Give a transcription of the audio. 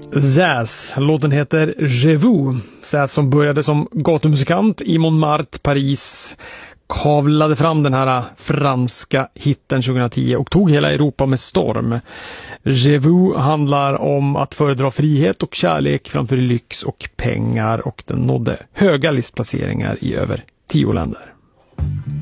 Zaz. Låten heter Je vous. Zaz som började som gatumusikant i Montmartre, Paris, kavlade fram den här franska hitten 2010 och tog hela Europa med storm. Je vous handlar om att föredra frihet och kärlek framför lyx och pengar, och den nådde höga listplaceringar i över 10 länder.